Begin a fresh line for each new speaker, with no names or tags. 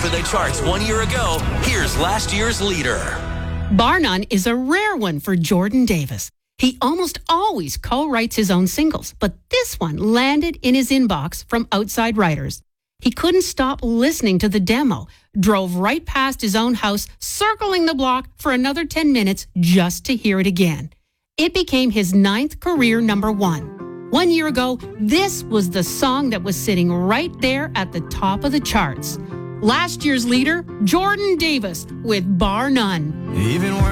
for the charts 1 year ago, here's last year's leader.
Bar None is a rare one for Jordan Davis. He almost always co-writes his own singles, but this one landed in his inbox from Outside Writers. He couldn't stop listening to the demo, drove right past his own house, circling the block for another 10 minutes just to hear it again. It became his 9th career number 1. 1 year ago, this was the song that was sitting right there at the top of the charts. Last year's leader, Jordan Davis, with Bar None.
Even